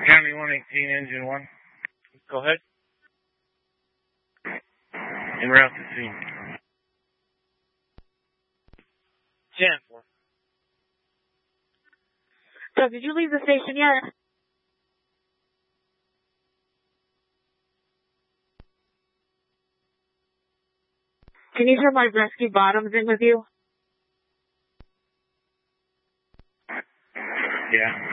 County 118, engine 1. Go ahead. En route to scene. 10-4. Doug, did you leave the station yet? Can you turn my rescue bottoms in with you? Yeah.